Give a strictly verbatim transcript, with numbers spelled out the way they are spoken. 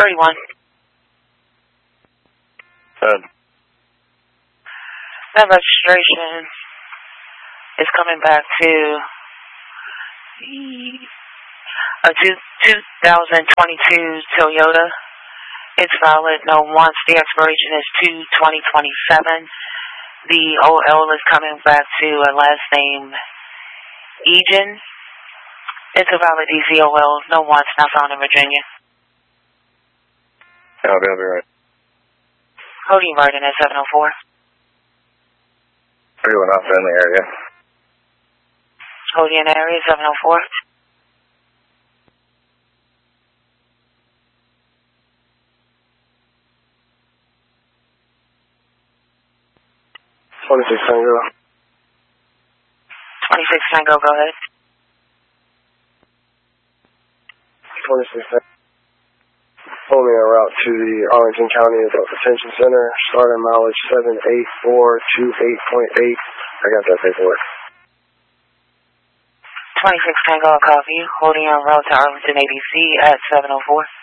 thirty-one. Good. That registration is coming back to a two, twenty twenty-two Toyota. It's valid. No wants. The expiration is two twenty twenty-seven. The O L is coming back to a last name Egan. It's a valid E C O L. No wants. Not found in Virginia. I'll be, I'll be right. Holding Martin at seven oh four. Everyone out there in the area. Holding area seven oh four. twenty-six Tango. twenty-six Tango, go ahead. twenty-six Tango. Only en route to the Arlington County Adult Detention Center. Starting mileage seven eight four two eight point eight. I got that paperwork. twenty-six Tango, I'll copy you. Holding en route to Arlington A D C at seven oh four.